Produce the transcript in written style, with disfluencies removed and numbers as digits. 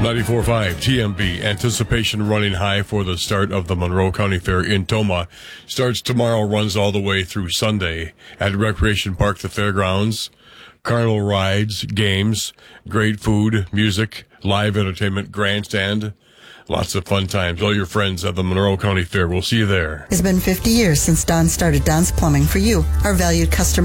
94.5 TMB. Anticipation running high for the start of the Monroe County Fair in Tomah. Starts tomorrow, runs all the way through Sunday at Recreation Park, the fairgrounds. Carnival rides, games, great food, music, live entertainment, grandstand. Lots of fun times. All your friends at the Monroe County Fair. We'll see you there. It's been 50 years since Don started Don's Plumbing for you, our valued customer.